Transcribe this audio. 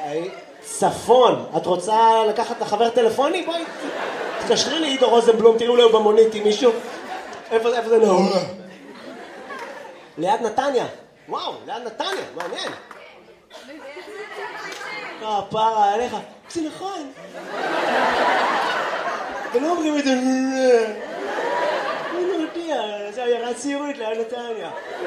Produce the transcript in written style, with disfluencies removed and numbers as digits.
צפון, את רוצה לקחת לחבר טלפוני? בואי, תקשרי לי עידו רוזנבלום, תראו לו במונית עם מישהו. איפה זה נהוג? ליד נתניה. וואו, ליד נתניה, מעניין. פרה עליך. זה נכון. אתם לא אומרים את זה. אני לא יודע, זה היה ציורית ליד נתניה.